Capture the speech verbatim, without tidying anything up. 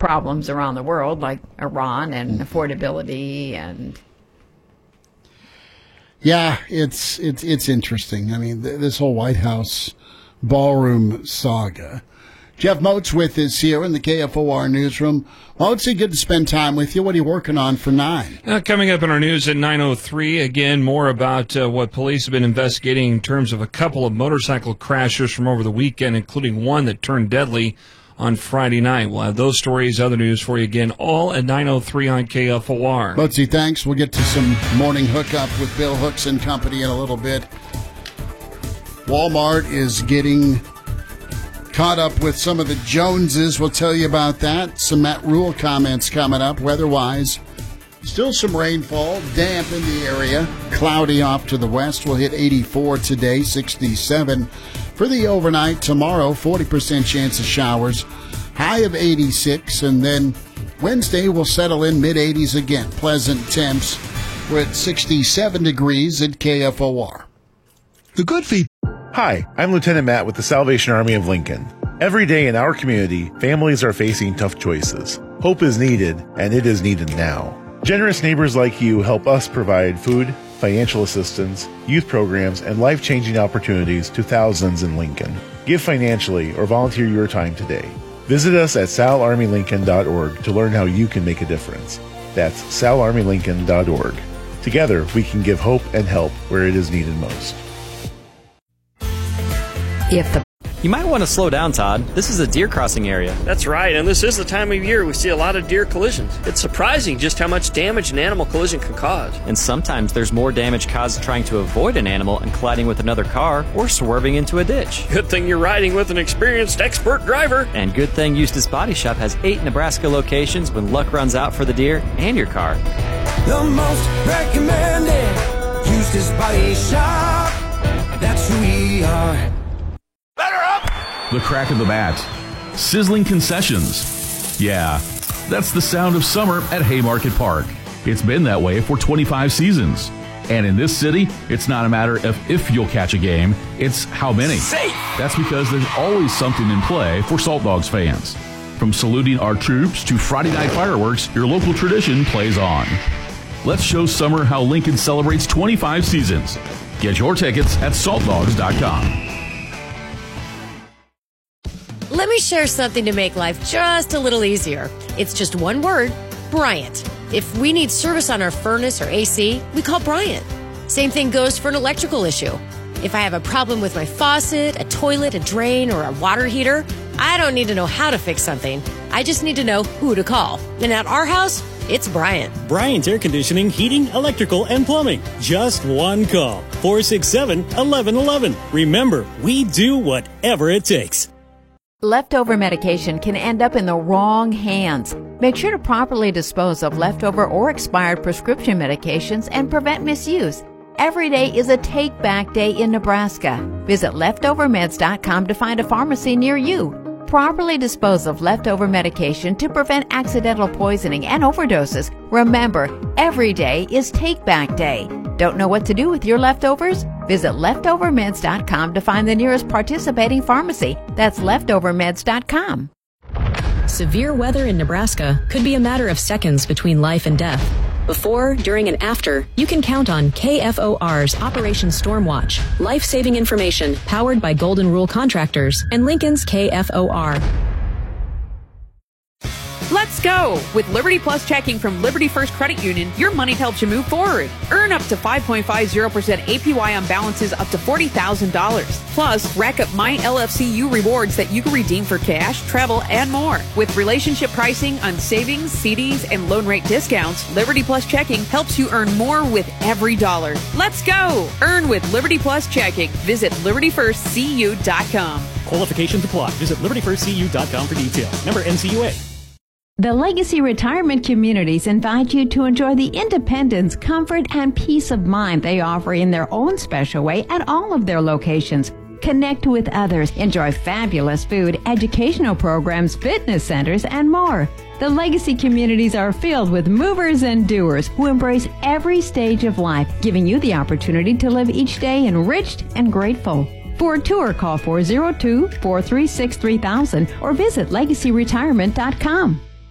problems around the world, like Iran and affordability and. Yeah, it's it's it's interesting. I mean, th- this whole White House ballroom saga. Jeff Motzwith is here in the K F O R newsroom. Motzy, good to spend time with you. What are you working on for nine? Uh, coming up in our news at nine oh three, again, more about uh, what police have been investigating in terms of a couple of motorcycle crashes from over the weekend, including one that turned deadly on Friday night. We'll have those stories, other news for you again, all at nine oh three on K F O R. Motzy, thanks. We'll get to some morning hookup with Bill Hooks and company in a little bit. Walmart is getting caught up with some of the Joneses. We'll tell you about that. Some Matt Rule comments coming up. Weather-wise, still some rainfall, damp in the area. Cloudy off to the west. We'll hit eighty-four today, sixty-seven for the overnight. Tomorrow, forty percent chance of showers, high of eighty-six. And then Wednesday, we'll settle in mid-eighties again. Pleasant temps. We're at sixty-seven degrees at K F O R. The good feed. Hi, I'm Lieutenant Matt with the Salvation Army of Lincoln. Every day in our community, families are facing tough choices. Hope is needed, and it is needed now. Generous neighbors like you help us provide food, financial assistance, youth programs, and life-changing opportunities to thousands in Lincoln. Give financially or volunteer your time today. Visit us at sal army lincoln dot org to learn how you can make a difference. That's sal army lincoln dot org. Together, we can give hope and help where it is needed most. If the You might want to slow down, Todd. This is a deer crossing area. That's right, and this is the time of year we see a lot of deer collisions. It's surprising just how much damage an animal collision can cause. And sometimes there's more damage caused trying to avoid an animal and colliding with another car or swerving into a ditch. Good thing you're riding with an experienced expert driver. And good thing Eustis Body Shop has eight Nebraska locations when luck runs out for the deer and your car. The most recommended Eustis Body Shop. That's who we are. The crack of the bat. Sizzling concessions. Yeah, that's the sound of summer at Haymarket Park. It's been that way for twenty-five seasons. And in this city, it's not a matter of if you'll catch a game, it's how many. Safe. That's because there's always something in play for Salt Dogs fans. From saluting our troops to Friday night fireworks, your local tradition plays on. Let's show summer how Lincoln celebrates twenty-five seasons. Get your tickets at salt dogs dot com. Let me share something to make life just a little easier. It's just one word, Bryant. If we need service on our furnace or A C, we call Bryant. Same thing goes for an electrical issue. If I have a problem with my faucet, a toilet, a drain, or a water heater, I don't need to know how to fix something. I just need to know who to call. And at our house, it's Bryant. Bryant Air Conditioning, Heating, Electrical, and Plumbing. Just one call. four six seven, one one one one. Remember, we do whatever it takes. Leftover medication can end up in the wrong hands. Make sure to properly dispose of leftover or expired prescription medications and prevent misuse. Every day is a take-back day in Nebraska. Visit leftover meds dot com to find a pharmacy near you. Properly dispose of leftover medication to prevent accidental poisoning and overdoses. Remember, every day is take-back day. Don't know what to do with your leftovers? Visit leftover meds dot com to find the nearest participating pharmacy. That's leftover meds dot com. Severe weather in Nebraska could be a matter of seconds between life and death. Before, during, and after, you can count on K F O R's Operation Stormwatch, life-saving information powered by Golden Rule Contractors and Lincoln's K F O R. Let's go! With Liberty Plus checking from Liberty First Credit Union, your money helps you move forward. Earn up to five point five zero percent A P Y on balances up to forty thousand dollars. Plus, rack up My L F C U rewards that you can redeem for cash, travel, and more. With relationship pricing on savings, C Ds, and loan rate discounts, Liberty Plus checking helps you earn more with every dollar. Let's go! Earn with Liberty Plus checking. Visit liberty first c u dot com. Qualifications apply. Visit liberty first c u dot com for details. Member N C U A. The Legacy Retirement Communities invite you to enjoy the independence, comfort, and peace of mind they offer in their own special way at all of their locations. Connect with others, enjoy fabulous food, educational programs, fitness centers, and more. The Legacy Communities are filled with movers and doers who embrace every stage of life, giving you the opportunity to live each day enriched and grateful. For a tour, call four oh two, four three six, three thousand or visit legacy retirement dot com.